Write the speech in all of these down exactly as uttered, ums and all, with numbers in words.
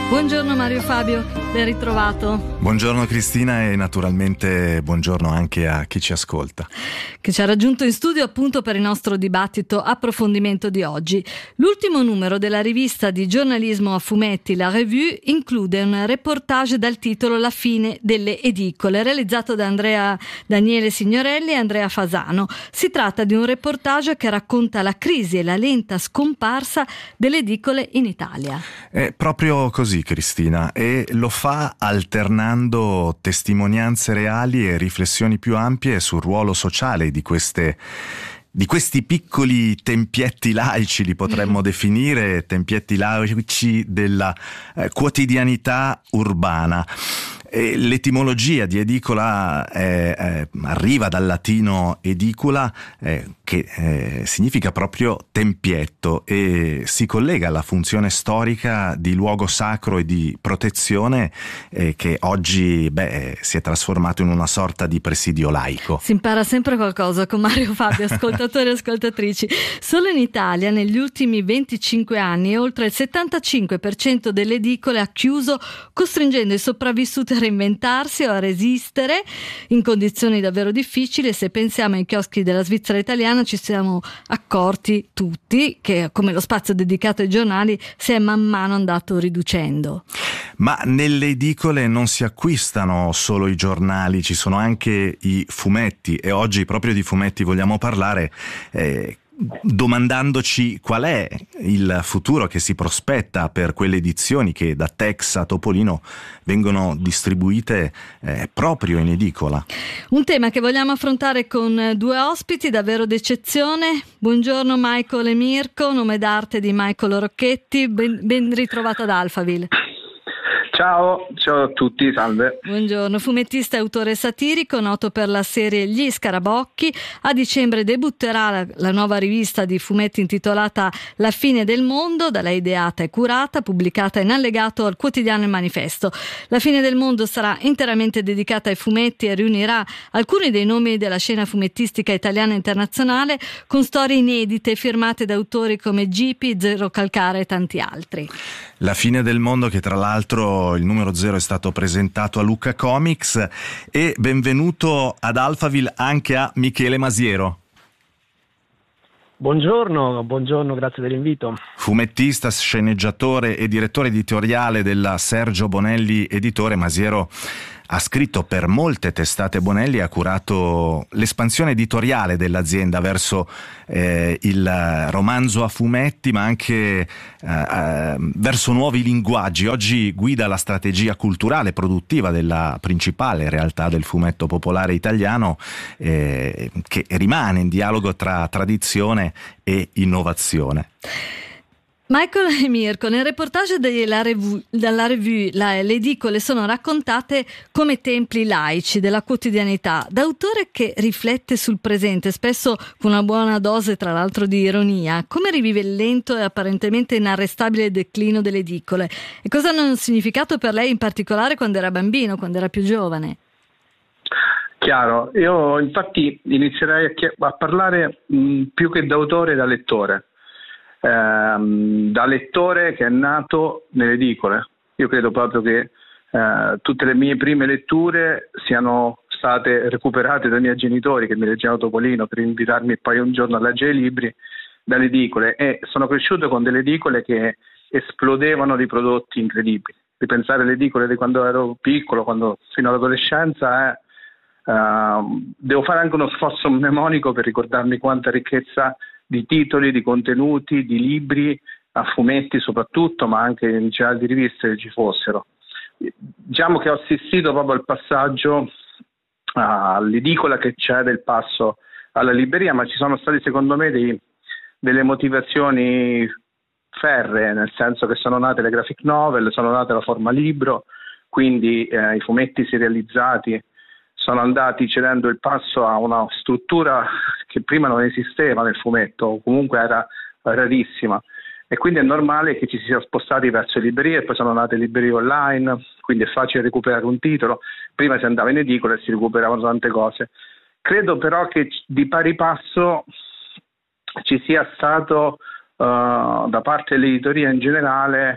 Buongiorno Mario Fabio, ben ritrovato. Buongiorno Cristina e naturalmente buongiorno anche a chi ci ascolta. Che ci ha raggiunto in studio appunto per il nostro dibattito approfondimento di oggi. L'ultimo numero della rivista di giornalismo a fumetti La Revue include un reportage dal titolo La fine delle edicole, realizzato da Andrea Daniele Signorelli e Andrea Fasano. Si tratta di un reportage che racconta la crisi e la lenta scomparsa delle edicole in Italia. È proprio così, Cristina, e lo fa alternando testimonianze reali e riflessioni più ampie sul ruolo sociale di queste di questi piccoli tempietti laici, li potremmo definire, tempietti laici della eh, quotidianità urbana. E l'etimologia di edicola è, è, arriva dal latino edicula, eh, che eh, significa proprio tempietto, e si collega alla funzione storica di luogo sacro e di protezione eh, che oggi beh, si è trasformato in una sorta di presidio laico. Si impara sempre qualcosa con Mario Fabio, ascoltatori e ascoltatrici. Solo in Italia negli ultimi venticinque anni oltre il settantacinque per cento delle edicole ha chiuso, costringendo i sopravvissuti a reinventarsi o a resistere in condizioni davvero difficili. Se pensiamo ai chioschi della Svizzera italiana ci siamo accorti tutti che, come lo spazio dedicato ai giornali, si è man mano andato riducendo. Ma nelle edicole non si acquistano solo i giornali, ci sono anche i fumetti, e oggi proprio di fumetti vogliamo parlare, eh, domandandoci qual è il futuro che si prospetta per quelle edizioni che da Tex a Topolino vengono distribuite eh, proprio in edicola. Un tema che vogliamo affrontare con due ospiti davvero d'eccezione. Buongiorno Michael e Mirko, nome d'arte di Michael Rocchetti, ben, ben ritrovato ad Alphaville. Ciao, ciao a tutti, salve. Buongiorno, fumettista e autore satirico, noto per la serie Gli Scarabocchi. A dicembre debutterà la, la nuova rivista di fumetti intitolata La fine del mondo, da lei ideata e curata, pubblicata in allegato al quotidiano Il Manifesto. La fine del mondo sarà interamente dedicata ai fumetti e riunirà alcuni dei nomi della scena fumettistica italiana e internazionale, con storie inedite firmate da autori come Gipi, Zero Calcare e tanti altri. La fine del mondo, che tra l'altro il numero zero è stato presentato a Lucca Comics, e benvenuto ad Alphaville anche a Michele Masiero. Buongiorno, buongiorno, grazie dell'invito. Fumettista, sceneggiatore e direttore editoriale della Sergio Bonelli Editore, Masiero ha scritto per molte testate Bonelli e ha curato l'espansione editoriale dell'azienda verso eh, il romanzo a fumetti, ma anche eh, eh, verso nuovi linguaggi. Oggi guida la strategia culturale e produttiva della principale realtà del fumetto popolare italiano, eh, che rimane in dialogo tra tradizione e innovazione. Michael e Mirko, nel reportage della Revue, dalla Revue la, le edicole sono raccontate come templi laici della quotidianità, da autore che riflette sul presente, spesso con una buona dose tra l'altro di ironia. Come rivive il lento e apparentemente inarrestabile declino delle edicole? E cosa hanno significato per lei in particolare quando era bambino, quando era più giovane? Chiaro, io infatti inizierei a, chied- a parlare mh, più che da autore, da lettore. Ehm, da lettore che è nato nelle edicole. Io credo proprio che eh, tutte le mie prime letture siano state recuperate dai miei genitori, che mi leggevano Topolino per invitarmi poi un giorno a leggere i libri, dalle edicole, e sono cresciuto con delle edicole che esplodevano di prodotti incredibili. Ripensare alle edicole di quando ero piccolo, quando fino all'adolescenza, è, uh, devo fare anche uno sforzo mnemonico per ricordarmi quanta ricchezza di titoli, di contenuti, di libri, a fumetti soprattutto, ma anche in generale di riviste che ci fossero. Diciamo che ho assistito proprio al passaggio all'edicola che c'è del passo alla libreria, ma ci sono stati secondo me dei, delle motivazioni ferree, nel senso che sono nate le graphic novel, sono nate la forma libro, quindi eh, i fumetti serializzati sono andati cedendo il passo a una struttura che prima non esisteva nel fumetto, o comunque era rarissima, e quindi è normale che ci si sia spostati verso le librerie, e poi sono nate librerie online, quindi è facile recuperare un titolo. Prima si andava in edicola e si recuperavano tante cose. Credo però che di pari passo ci sia stato uh, da parte dell'editoria in generale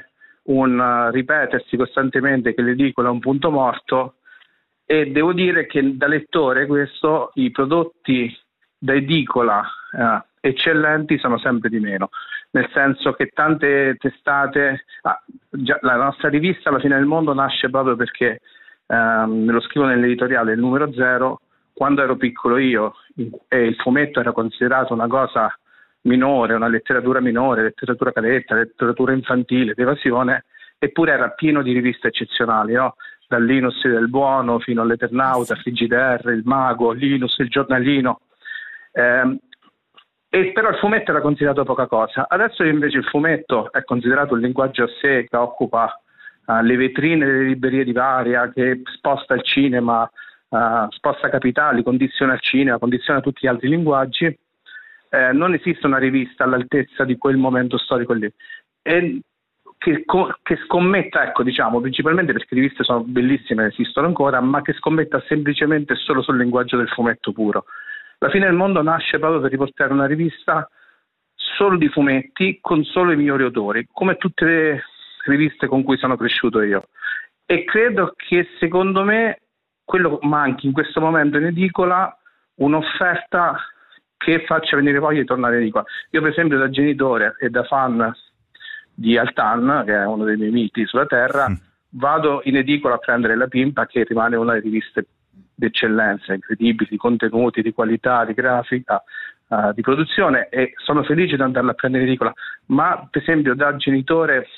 un uh, ripetersi costantemente che l'edicola è un punto morto, e devo dire che da lettore questo, i prodotti da edicola uh, eccellenti sono sempre di meno, nel senso che tante testate, ah, già, la nostra rivista La fine del mondo nasce proprio perché, um, me lo scrivo nell'editoriale, il numero zero, quando ero piccolo io e il fumetto era considerato una cosa minore, una letteratura minore, letteratura cadetta, letteratura infantile, d'evasione, eppure era pieno di riviste eccezionali, no? Dal Linus del Buono fino all'Eternauta, Frigidaire, il Mago, Linus, il Giornalino. Eh, e però il fumetto era considerato poca cosa. Adesso invece il fumetto è considerato un linguaggio a sé, che occupa uh, le vetrine delle librerie di varia, che sposta il cinema, uh, sposta capitali, condiziona il cinema, condiziona tutti gli altri linguaggi. Eh, non esiste una rivista all'altezza di quel momento storico lì. E che, che scommetta, ecco, diciamo, principalmente perché le riviste sono bellissime, esistono ancora, ma che scommetta semplicemente solo sul linguaggio del fumetto puro. La fine del mondo nasce proprio per riportare una rivista solo di fumetti, con solo i migliori autori, come tutte le riviste con cui sono cresciuto io. E credo che, secondo me, quello manchi in questo momento in edicola un'offerta che faccia venire voglia di tornare in edicola. Io, per esempio, da genitore e da fan di Altan, che è uno dei miei miti sulla terra, mm. vado in edicola a prendere La Pimpa, che rimane una delle riviste d'eccellenza, incredibili, di contenuti, di qualità, di grafica, uh, di produzione, e sono felice di andarla a prendere in edicola. Ma, per esempio, da genitore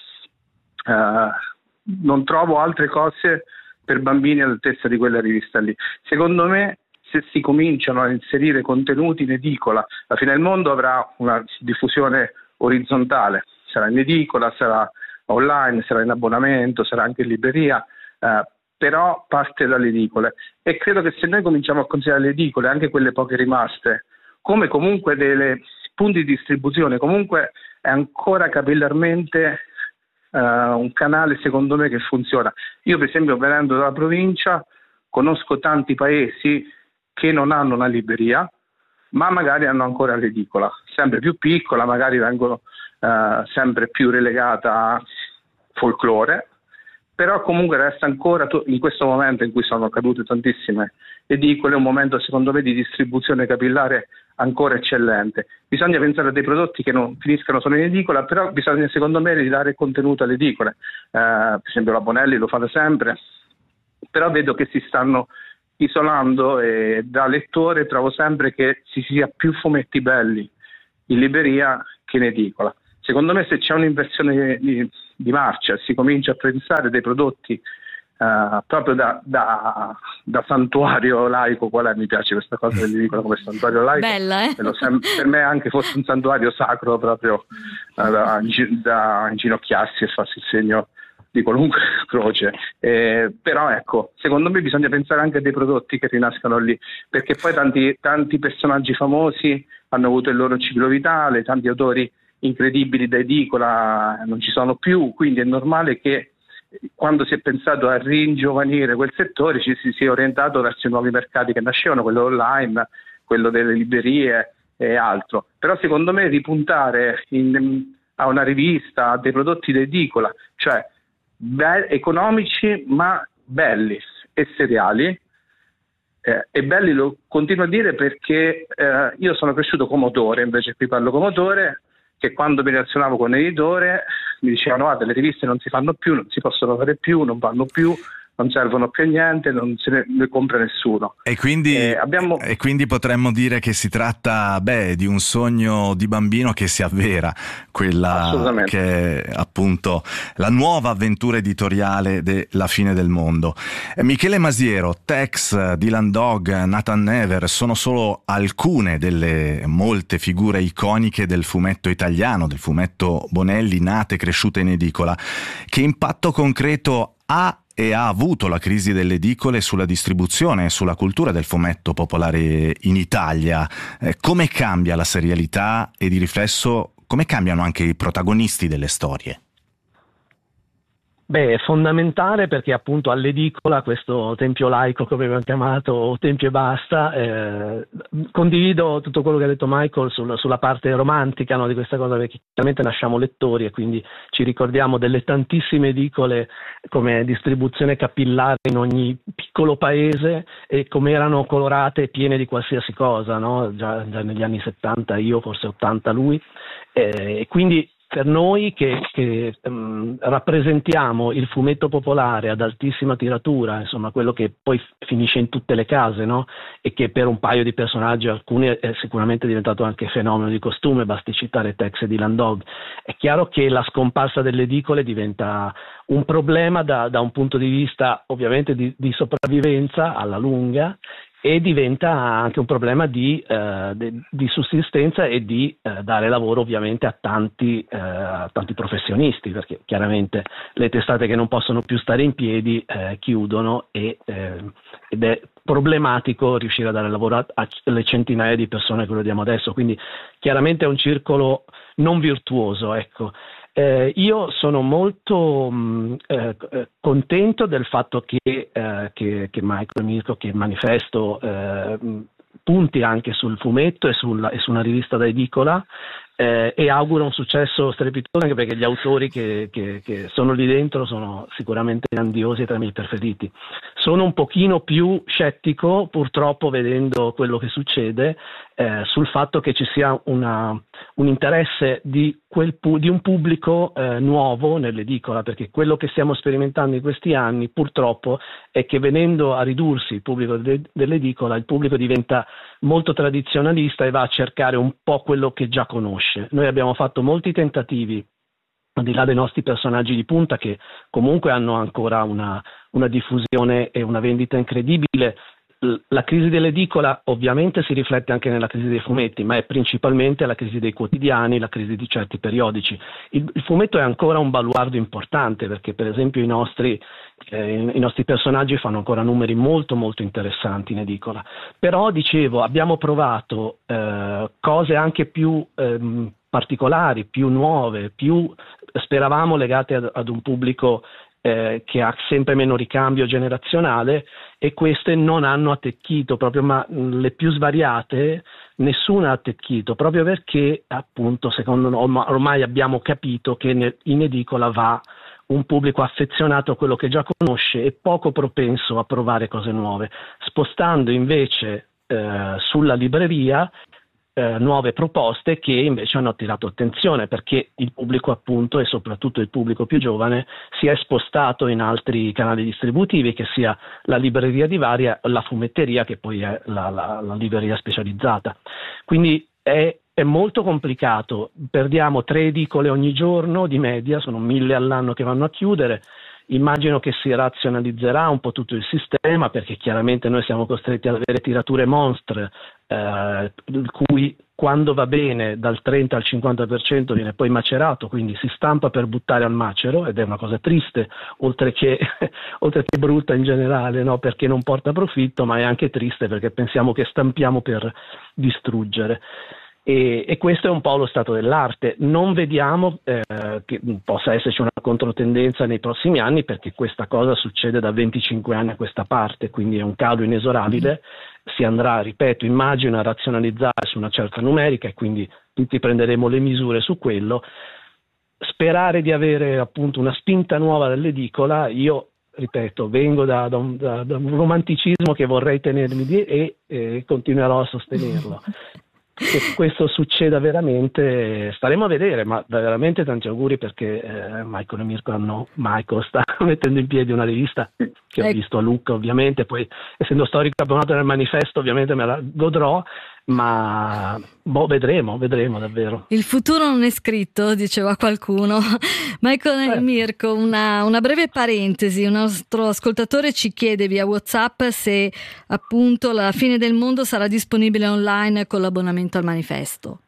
uh, non trovo altre cose per bambini all'altezza di quella rivista lì. Secondo me, se si cominciano a inserire contenuti in edicola, La fine del mondo avrà una diffusione orizzontale, sarà in edicola, sarà online, sarà in abbonamento, sarà anche in libreria, eh, però parte dalle edicole, e credo che se noi cominciamo a considerare le edicole, anche quelle poche rimaste, come comunque dei punti di distribuzione, comunque è ancora capillarmente eh, un canale, secondo me, che funziona. Io, per esempio, venendo dalla provincia, conosco tanti paesi che non hanno una libreria, ma magari hanno ancora l'edicola, sempre più piccola, magari vengono uh, sempre più relegata a folklore, però comunque resta ancora, in questo momento in cui sono cadute tantissime edicole, un momento, secondo me, di distribuzione capillare ancora eccellente. Bisogna pensare a dei prodotti che non finiscano solo in edicola, però bisogna, secondo me, ridare contenuto alle edicole. Uh, per esempio la Bonelli lo fa da sempre, però vedo che si stanno isolando, e da lettore trovo sempre che ci sia più fumetti belli in libreria che in edicola. Secondo me, se c'è un'inversione di, di marcia, si comincia a pensare dei prodotti uh, proprio da, da, da santuario laico, qual è? Mi piace questa cosa dell'edicola come santuario laico. Bella, eh? Sem- per me anche fosse un santuario sacro, proprio uh, da, da inginocchiarsi e farsi il segno di qualunque croce, eh, però ecco, secondo me bisogna pensare anche a dei prodotti che rinascano lì, perché poi tanti, tanti personaggi famosi hanno avuto il loro ciclo vitale, tanti autori incredibili da edicola non ci sono più, quindi è normale che quando si è pensato a ringiovanire quel settore ci si sia orientato verso i nuovi mercati che nascevano, quello online, quello delle librerie e altro. Però secondo me ripuntare in, a una rivista, a dei prodotti da edicola, cioè Be- economici ma belli e seriali, eh, e belli lo continuo a dire perché eh, io sono cresciuto come autore, invece qui parlo come autore, che quando mi relazionavo con l'editore mi dicevano: guarda, le riviste non si fanno più, non si possono fare più, non vanno più, non servono più a niente, non se ne, ne compra nessuno. E quindi, eh, abbiamo... e quindi potremmo dire che si tratta beh, di un sogno di bambino che si avvera, quella che è appunto la nuova avventura editoriale della fine del mondo. Eh, Michele Masiero, Tex, Dylan Dog, Nathan Never sono solo alcune delle molte figure iconiche del fumetto italiano, del fumetto Bonelli, nate e cresciute in edicola. Che impatto concreto ha e ha avuto la crisi delle edicole sulla distribuzione e sulla cultura del fumetto popolare in Italia? Eh, come cambia la serialità e, di riflesso, come cambiano anche i protagonisti delle storie? Beh, è fondamentale perché appunto all'edicola, questo tempio laico come abbiamo chiamato, o tempio e basta, eh, condivido tutto quello che ha detto Michael sul, sulla parte romantica, no, di questa cosa, perché chiaramente nasciamo lettori e quindi ci ricordiamo delle tantissime edicole come distribuzione capillare in ogni piccolo paese e come erano colorate e piene di qualsiasi cosa, no? Già, già negli anni settanta, io forse ottanta lui, eh, e quindi per noi che, che um, rappresentiamo il fumetto popolare ad altissima tiratura, insomma quello che poi finisce in tutte le case, no? E che per un paio di personaggi, alcuni è sicuramente diventato anche fenomeno di costume, basti citare Tex e Dylan Dog, è chiaro che la scomparsa delle edicole diventa un problema da, da un punto di vista ovviamente di, di sopravvivenza alla lunga, e diventa anche un problema di, eh, di, di sussistenza e di eh, dare lavoro ovviamente a tanti, eh, a tanti professionisti, perché chiaramente le testate che non possono più stare in piedi eh, chiudono e, eh, ed è problematico riuscire a dare lavoro alle centinaia di persone che lo diamo adesso, quindi chiaramente è un circolo non virtuoso, ecco. Eh, io sono molto mh, eh, contento del fatto che, eh, che, che Michael Mirko, che il manifesto eh, punti anche sul fumetto e, sulla, e su una rivista da edicola, eh, e auguro un successo strepitoso, anche perché gli autori che, che, che sono lì dentro sono sicuramente grandiosi e tra i miei preferiti. Sono un pochino più scettico, purtroppo, vedendo quello che succede, eh, sul fatto che ci sia una, un interesse di, quel pu- di un pubblico eh, nuovo nell'edicola, perché quello che stiamo sperimentando in questi anni purtroppo è che, venendo a ridursi il pubblico de- dell'edicola, il pubblico diventa molto tradizionalista e va a cercare un po' quello che già conosce. Noi abbiamo fatto molti tentativi, al di là dei nostri personaggi di punta, che comunque hanno ancora una, una diffusione e una vendita incredibile. La crisi dell'edicola ovviamente si riflette anche nella crisi dei fumetti, ma è principalmente la crisi dei quotidiani, la crisi di certi periodici. Il, il fumetto è ancora un baluardo importante, perché per esempio i nostri, eh, i nostri personaggi fanno ancora numeri molto molto interessanti in edicola. Però, dicevo, abbiamo provato eh, cose anche più ehm, particolari, più nuove, più speravamo legate ad, ad un pubblico eh, che ha sempre meno ricambio generazionale, e queste non hanno attecchito proprio, ma mh, le più svariate nessuna ha attecchito, proprio perché appunto secondo noi ormai abbiamo capito che ne, in edicola va un pubblico affezionato a quello che già conosce e poco propenso a provare cose nuove, spostando invece eh, sulla libreria Eh, nuove proposte che invece hanno attirato attenzione, perché il pubblico, appunto, e soprattutto il pubblico più giovane, si è spostato in altri canali distributivi, che sia la libreria di varia, la fumetteria, che poi è la, la, la libreria specializzata. Quindi è, è molto complicato, perdiamo tre edicole ogni giorno di media, sono mille all'anno che vanno a chiudere. Immagino che si razionalizzerà un po' tutto il sistema, perché chiaramente noi siamo costretti ad avere tirature monstre, eh, cui quando va bene dal trenta al cinquanta per cento viene poi macerato, quindi si stampa per buttare al macero, ed è una cosa triste, oltre che, oltre che brutta in generale, no? Perché non porta profitto, ma è anche triste perché pensiamo che stampiamo per distruggere. E, e questo è un po' lo stato dell'arte. Non vediamo eh, che possa esserci una controtendenza nei prossimi anni, perché questa cosa succede da venticinque anni a questa parte, quindi è un calo inesorabile. Si andrà, ripeto, immagino, a razionalizzare su una certa numerica, e quindi tutti prenderemo le misure su quello. Sperare di avere appunto una spinta nuova dall'edicola, io ripeto, vengo da, da, un, da, da un romanticismo che vorrei tenermi di, e, e continuerò a sostenerlo. Se questo succeda veramente, staremo a vedere, ma veramente tanti auguri, perché eh, Michael e Mirko hanno, Michael sta mettendo in piedi una rivista che ho visto a Lucca, ovviamente, poi essendo storico abbonato nel manifesto ovviamente me la godrò, ma boh, vedremo, vedremo davvero. Il futuro non è scritto, diceva qualcuno. Michael e Mirko, una, una breve parentesi, un nostro ascoltatore ci chiede via WhatsApp se appunto La fine del mondo sarà disponibile online con l'abbonamento al manifesto.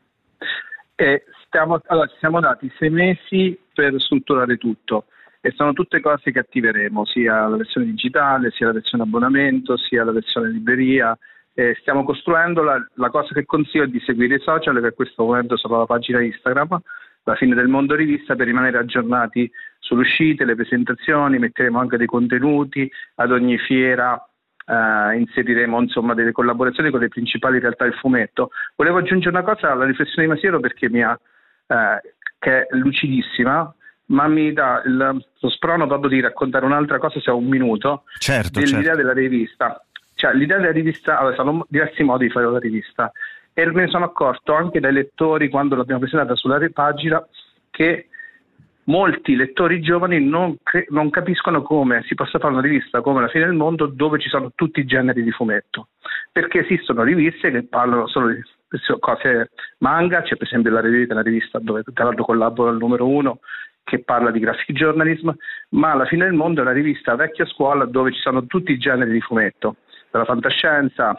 Eh, stiamo, allora, ci siamo dati sei mesi per strutturare tutto, e sono tutte cose che attiveremo, sia la versione digitale, sia la versione abbonamento, sia la versione libreria. Eh, stiamo costruendo, la, la cosa che consiglio è di seguire i social, che a questo momento sono la pagina Instagram, La fine del mondo rivista, per rimanere aggiornati sulle uscite, le presentazioni, metteremo anche dei contenuti, ad ogni fiera eh, inseriremo insomma delle collaborazioni con le principali realtà del fumetto. Volevo aggiungere una cosa alla riflessione di Masiero, perché mi ha, eh, che è lucidissima, ma mi dà il, lo sprono proprio di raccontare un'altra cosa, se ho un minuto, certo, dell'idea certo. della rivista. Cioè, l'idea della rivista, allora, sono diversi modi di fare la rivista, e me ne sono accorto anche dai lettori quando l'abbiamo presentata sulla pagina, che molti lettori giovani non, cre- non capiscono come si possa fare una rivista come La fine del mondo, dove ci sono tutti i generi di fumetto, perché esistono riviste che parlano solo di cose manga. C'è per esempio la rivista, la rivista dove tra l'altro collaboro al numero uno, che parla di graphic journalism, ma La fine del mondo è una rivista vecchia scuola dove ci sono tutti i generi di fumetto, dalla fantascienza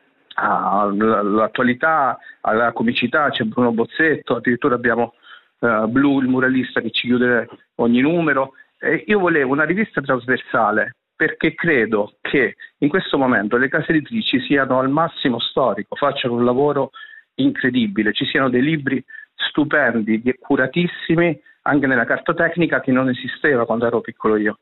all'attualità, alla comicità. C'è Bruno Bozzetto, addirittura abbiamo uh, Blu, il muralista, che ci chiude ogni numero. E io volevo una rivista trasversale, perché credo che in questo momento le case editrici siano al massimo storico, facciano un lavoro incredibile, ci siano dei libri stupendi, curatissimi, anche nella cartotecnica, che non esisteva quando ero piccolo io.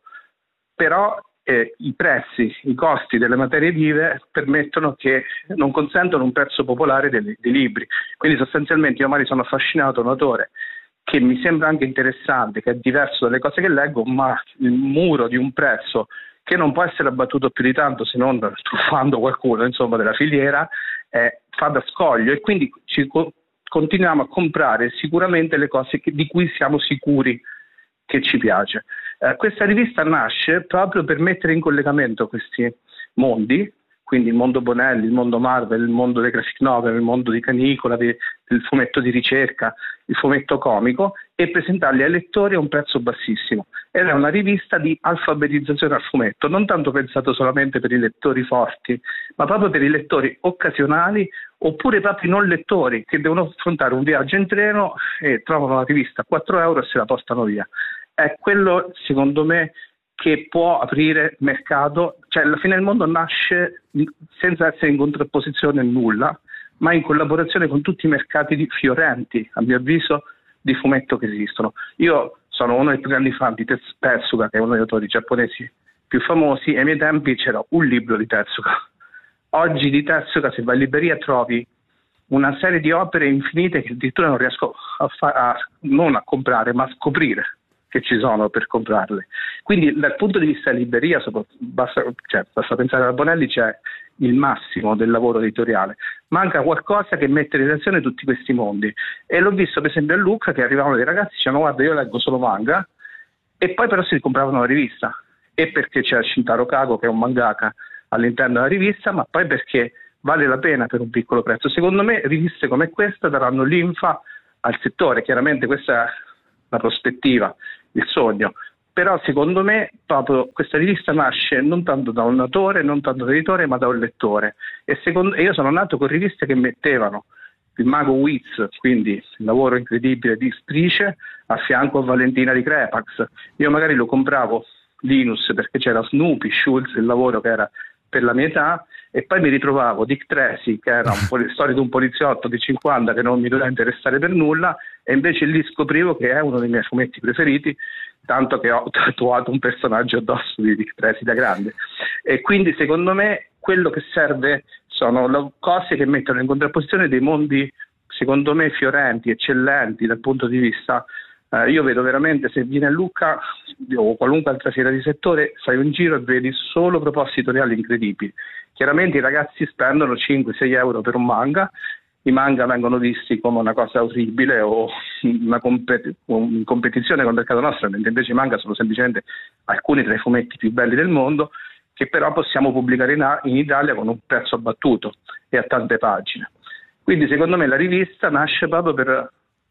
Però eh, i prezzi, i costi delle materie vive permettono che non consentono un prezzo popolare dei, dei libri. Quindi sostanzialmente io magari sono affascinato da un autore che mi sembra anche interessante, che è diverso dalle cose che leggo, ma il muro di un prezzo che non può essere abbattuto più di tanto, se non truffando qualcuno, insomma, della filiera, eh, fa da scoglio, e quindi ci co- continuiamo a comprare sicuramente le cose che, di cui siamo sicuri che ci piace. Eh, questa rivista nasce proprio per mettere in collegamento questi mondi, quindi il mondo Bonelli, il mondo Marvel, il mondo dei graphic novel, il mondo di Canicola, di, del fumetto di ricerca, il fumetto comico, e presentarli ai lettori a un prezzo bassissimo. Ed è una rivista di alfabetizzazione al fumetto, non tanto pensato solamente per i lettori forti, ma proprio per i lettori occasionali, oppure proprio non lettori, che devono affrontare un viaggio in treno e trovano la rivista a quattro euro e se la portano via. È quello, secondo me, che può aprire mercato. Cioè, La fine del mondo nasce senza essere in contrapposizione a nulla, ma in collaborazione con tutti i mercati di fiorenti, a mio avviso, di fumetto che esistono. Io sono uno dei più grandi fan di Tezuka, che è uno degli autori giapponesi più famosi, e ai miei tempi c'era un libro di Tezuka. Oggi di Tezuka, se vai in libreria, trovi una serie di opere infinite che addirittura non riesco a, fa- a non a comprare, ma a scoprire che ci sono per comprarle. Quindi dal punto di vista della libreria, basta, cioè, basta pensare a Bonelli, c'è il massimo del lavoro editoriale. Manca qualcosa che mette in relazione tutti questi mondi, e l'ho visto per esempio a Lucca, che arrivavano dei ragazzi e dicevano: guarda, io leggo solo manga, e poi però si compravano la rivista, e perché c'è Shintaro Kago, che è un mangaka, all'interno della rivista, ma poi perché vale la pena per un piccolo prezzo. Secondo me riviste come questa daranno linfa al settore. Chiaramente questa è la prospettiva, il sogno, però secondo me proprio questa rivista nasce non tanto da un autore, non tanto da un editore, ma da un lettore. E secondo, io sono nato con riviste che mettevano il mago Wiz, quindi il lavoro incredibile di Strice, a fianco a Valentina di Crepax. Io magari lo compravo Linus perché c'era Snoopy, Schulz, il lavoro che era per la mia età, e poi mi ritrovavo Dick Tracy, che era un poli- storia di un poliziotto di cinquanta che non mi doveva interessare per nulla, e invece lì scoprivo che è uno dei miei fumetti preferiti, tanto che ho tatuato un personaggio addosso di Dick Tracy da grande. E quindi secondo me quello che serve sono le cose che mettono in contrapposizione dei mondi, secondo me, fiorenti, eccellenti dal punto di vista. Uh, io vedo veramente, se vieni a Lucca o qualunque altra fiera di settore, fai un giro e vedi solo proposte editoriali incredibili. Chiaramente i ragazzi spendono cinque sei euro per un manga, i manga vengono visti come una cosa orribile o una compet- in competizione con il mercato nostro, mentre invece i manga sono semplicemente alcuni tra i fumetti più belli del mondo, che però possiamo pubblicare in, in Italia con un prezzo abbattuto e a tante pagine. Quindi secondo me la rivista nasce proprio per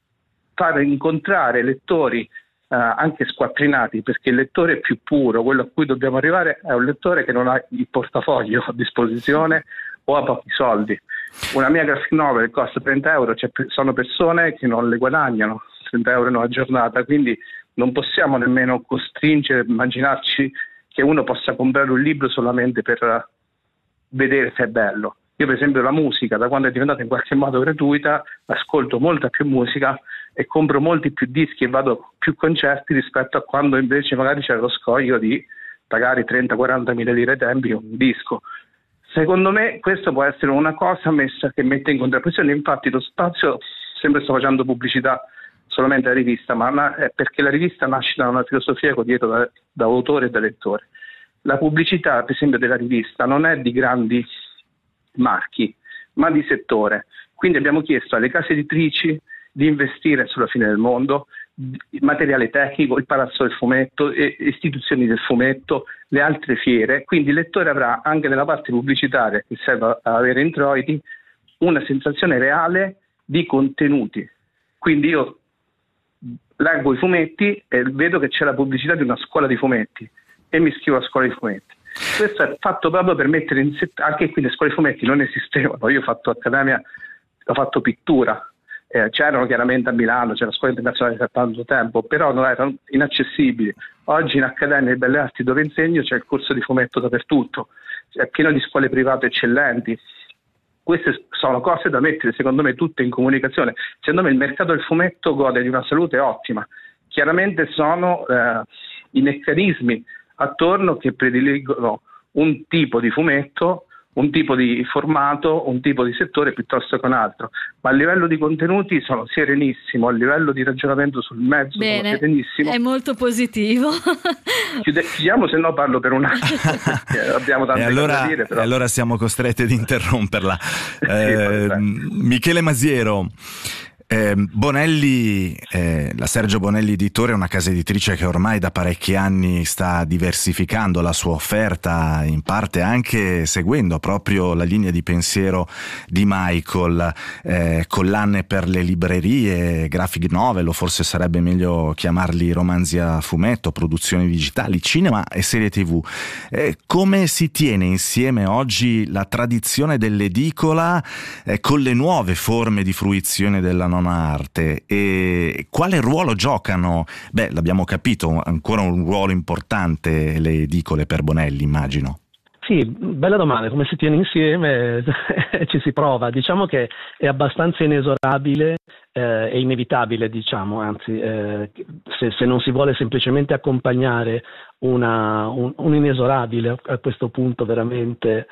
fare incontrare lettori eh, anche squattrinati, perché il lettore più puro, quello a cui dobbiamo arrivare, è un lettore che non ha il portafoglio a disposizione o ha pochi soldi. Una mia graphic novel costa trenta euro, cioè sono persone che non le guadagnano trenta euro in una giornata, quindi non possiamo nemmeno costringere, immaginarci che uno possa comprare un libro solamente per vedere se è bello. Io per esempio la musica, da quando è diventata in qualche modo gratuita, ascolto molta più musica e compro molti più dischi e vado a più concerti rispetto a quando invece magari c'era lo scoglio di pagare trenta quaranta mila lire ai tempi un disco. Secondo me questo può essere una cosa messa che mette in contrapposizione, infatti lo spazio, sempre sto facendo pubblicità solamente alla rivista, ma è perché la rivista nasce da una filosofia dietro da, da autore e da lettore. La pubblicità, per esempio, della rivista non è di grandi marchi, ma di settore. Quindi abbiamo chiesto alle case editrici di investire sulla fine del mondo, materiale tecnico, il Palazzo del Fumetto, istituzioni del fumetto, le altre fiere, quindi il lettore avrà anche nella parte pubblicitaria che serve a avere introiti una sensazione reale di contenuti. Quindi io leggo i fumetti e vedo che c'è la pubblicità di una scuola di fumetti e mi iscrivo a scuola di fumetti. Questo è fatto proprio per mettere in set... anche qui le scuole di fumetti non esistevano, io ho fatto accademia, ho fatto pittura. Eh, c'erano chiaramente a Milano, c'era la scuola internazionale per tanto tempo, però non erano inaccessibili. Oggi in Accademia di Belle Arti dove insegno c'è il corso di fumetto dappertutto, è pieno di scuole private eccellenti. Queste sono cose da mettere secondo me tutte in comunicazione. Secondo me il mercato del fumetto gode di una salute ottima. Chiaramente sono eh, i meccanismi attorno che prediligono un tipo di fumetto, un tipo di formato, un tipo di settore piuttosto che un altro, ma a livello di contenuti sono serenissimo, a livello di ragionamento sul mezzo Bene, sono serenissimo. È molto positivo. Chiude, chiudiamo, se no parlo per un attimo. Abbiamo tante e allora, cose da dire, però. E allora siamo costretti ad interromperla. eh, sì, Michele Masiero, Eh, Bonelli, eh, la Sergio Bonelli Editore è una casa editrice che ormai da parecchi anni sta diversificando la sua offerta, in parte anche seguendo proprio la linea di pensiero di Michael, eh, collane per le librerie, graphic novel, o forse sarebbe meglio chiamarli romanzi a fumetto, produzioni digitali, cinema e serie tv. Eh, come si tiene insieme oggi la tradizione dell'edicola eh, con le nuove forme di fruizione della non arte, e quale ruolo giocano? Beh, l'abbiamo capito, ancora un ruolo importante le edicole per Bonelli, immagino. Sì, bella domanda, come si tiene insieme? Ci si prova, diciamo che è abbastanza inesorabile eh, è inevitabile, diciamo, anzi eh, se, se non si vuole semplicemente accompagnare una, un, un inesorabile a questo punto veramente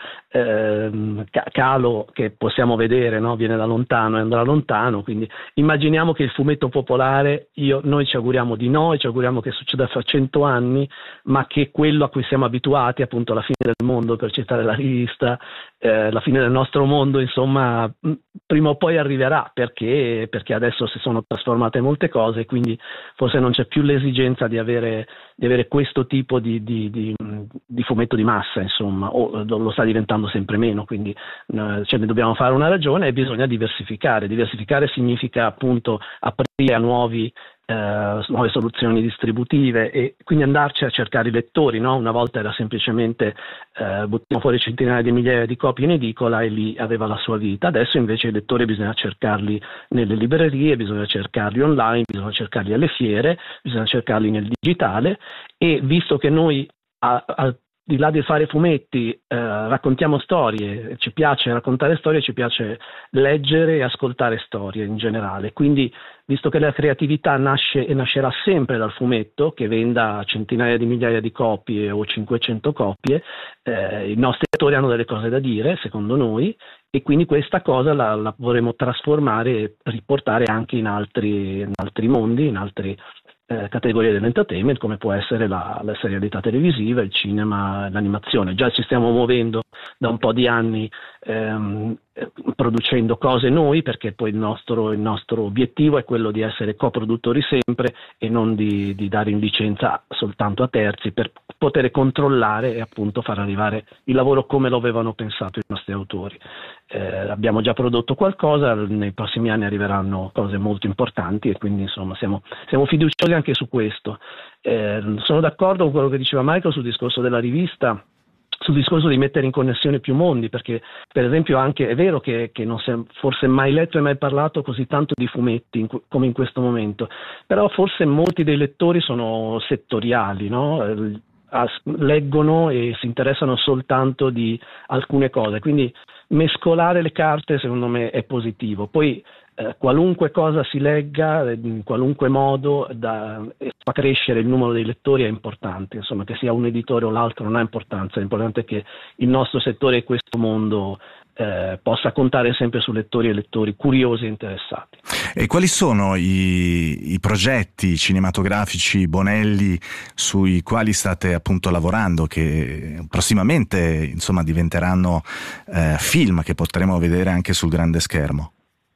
eh, calo che possiamo vedere, no? Viene da lontano e andrà lontano, quindi immaginiamo che il fumetto popolare, io, noi ci auguriamo di no e ci auguriamo che succeda fra cento anni, ma che quello a cui siamo abituati, appunto la fine del mondo, per citare la rivista, eh, la fine del nostro mondo, insomma, prima o poi arriverà, perché, perché adesso si sono trasformate molte cose, quindi forse non c'è più l'esigenza di avere, di avere questo tipo di, di, di, di fumetto di massa, insomma, o lo sta diventando sempre meno, quindi eh, ce ne dobbiamo fare una ragione e bisogna diversificare. Diversificare significa appunto aprire a nuovi Uh, nuove soluzioni distributive e quindi andarci a cercare i lettori, no? Una volta era semplicemente uh, buttiamo fuori centinaia di migliaia di copie in edicola e lì aveva la sua vita. Adesso invece i lettori bisogna cercarli nelle librerie, bisogna cercarli online, bisogna cercarli alle fiere, bisogna cercarli nel digitale, e visto che noi a, a di là di fare fumetti, eh, raccontiamo storie, ci piace raccontare storie, ci piace leggere e ascoltare storie in generale. Quindi, visto che la creatività nasce e nascerà sempre dal fumetto, che venda centinaia di migliaia di copie o cinquecento copie, eh, i nostri lettori hanno delle cose da dire, secondo noi, e quindi questa cosa la, la vorremmo trasformare e riportare anche in altri, in altri mondi, in altri Eh, categorie dell'entertainment, come può essere la, la serialità televisiva, il cinema, l'animazione. Già ci stiamo muovendo da un po' di anni ehm, producendo cose noi, perché poi il nostro, il nostro obiettivo è quello di essere coproduttori sempre e non di, di dare in licenza soltanto a terzi, per poter controllare e appunto far arrivare il lavoro come lo avevano pensato i nostri autori. Eh, abbiamo già prodotto qualcosa, nei prossimi anni arriveranno cose molto importanti e quindi insomma siamo, siamo fiduciosi anche su questo. Eh, sono d'accordo con quello che diceva Michael sul discorso della rivista, sul discorso di mettere in connessione più mondi, perché per esempio anche è vero che, che non si è forse mai letto e mai parlato così tanto di fumetti in, come in questo momento, però forse molti dei lettori sono settoriali, no? as- leggono e si interessano soltanto di alcune cose, quindi mescolare le carte secondo me è positivo. Poi eh, qualunque cosa si legga in qualunque modo da, fa crescere il numero dei lettori è importante, insomma, che sia un editore o l'altro non ha importanza, l'importante è che il nostro settore e questo mondo eh, possa contare sempre su lettori e lettori curiosi e interessati. E quali sono i, i progetti cinematografici Bonelli sui quali state appunto lavorando, che prossimamente insomma diventeranno eh, film che potremo vedere anche sul grande schermo?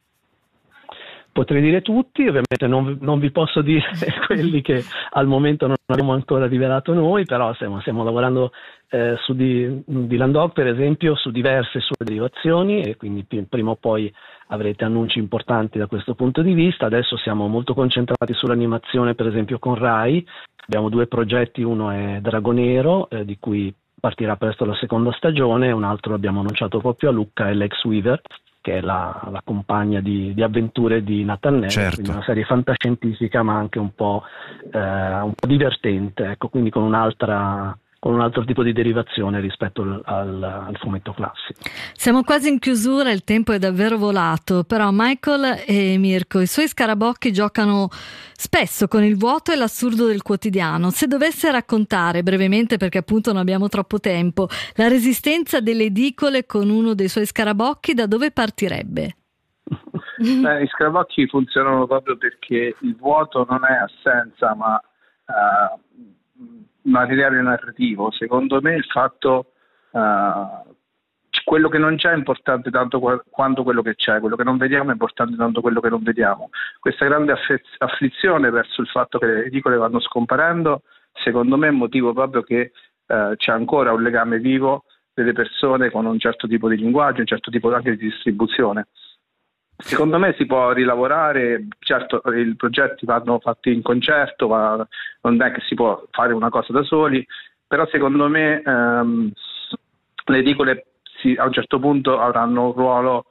Potrei dire tutti, ovviamente non, non vi posso dire quelli che al momento non abbiamo ancora rivelato noi, però stiamo, stiamo lavorando eh, su di, di Landog, per esempio, su diverse sue derivazioni, e quindi prima o poi avrete annunci importanti da questo punto di vista. Adesso siamo molto concentrati sull'animazione, per esempio con Rai. Abbiamo due progetti, uno è Dragonero, eh, di cui partirà presto la seconda stagione, un altro abbiamo annunciato proprio a Lucca, è Lex Weaver, che è la, la compagna di, di avventure di Nathan Neve, certo. Quindi una serie fantascientifica ma anche un po', eh, un po' divertente, ecco, quindi con un'altra con un altro tipo di derivazione rispetto al, al, al fumetto classico. Siamo quasi in chiusura, il tempo è davvero volato, però Michael e Mirko, i suoi scarabocchi giocano spesso con il vuoto e l'assurdo del quotidiano. Se dovesse raccontare brevemente, perché appunto non abbiamo troppo tempo, la resistenza delle edicole con uno dei suoi scarabocchi, da dove partirebbe? Beh, i scarabocchi funzionano proprio perché il vuoto non è assenza, ma uh, materiale narrativo. Secondo me il fatto uh, quello che non c'è è importante tanto quanto quello che c'è, quello che non vediamo è importante tanto quello che non vediamo. Questa grande aff- afflizione verso il fatto che le edicole vanno scomparendo, secondo me è motivo proprio che uh, c'è ancora un legame vivo delle persone con un certo tipo di linguaggio, un certo tipo anche di distribuzione. Secondo me si può rilavorare, certo i progetti vanno fatti in concerto, ma non è che si può fare una cosa da soli, però secondo me ehm, le edicole si, a un certo punto avranno un ruolo,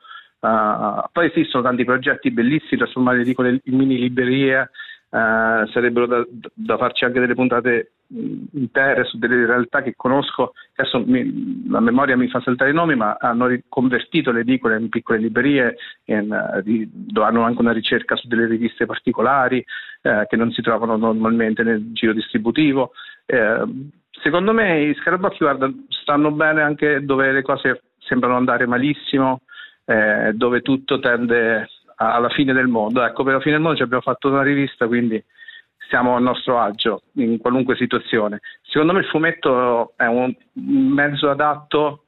uh, poi esistono tanti progetti bellissimi, trasformare le edicole in mini librerie, uh, sarebbero da, da farci anche delle puntate intere su delle realtà che conosco, adesso mi, la memoria mi fa saltare i nomi, ma hanno riconvertito le edicole in piccole librerie, in, uh, dove hanno anche una ricerca su delle riviste particolari uh, che non si trovano normalmente nel giro distributivo. Uh, secondo me i scarabocchi, guarda, stanno bene anche dove le cose sembrano andare malissimo, eh, dove tutto tende a, alla fine del mondo. Ecco, per la fine del mondo ci abbiamo fatto una rivista, quindi siamo a nostro agio in qualunque situazione. Secondo me il fumetto è un mezzo adatto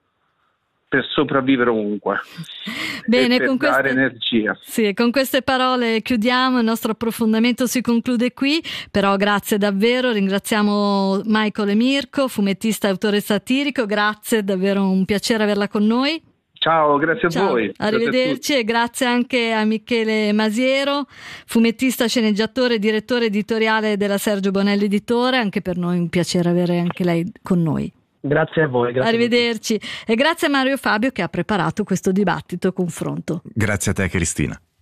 per sopravvivere ovunque. Bene, per con dare queste, energia. Sì, con queste parole chiudiamo, il nostro approfondimento si conclude qui, però grazie davvero, ringraziamo Michael e Mirko, fumettista e autore satirico, grazie, davvero un piacere averla con noi. Ciao, grazie a Ciao, voi. arrivederci, e grazie anche a Michele Masiero, fumettista, sceneggiatore e direttore editoriale della Sergio Bonelli Editore, anche per noi un piacere avere anche lei con noi. Grazie a voi. Grazie Arrivederci, e grazie a Mario Fabio che ha preparato questo dibattito e confronto. Grazie a te, Cristina.